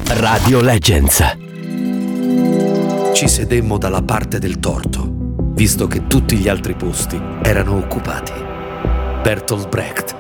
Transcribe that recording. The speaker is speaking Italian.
Radio Legends. Ci sedemmo dalla parte del torto, visto che tutti gli altri posti erano occupati. Bertolt Brecht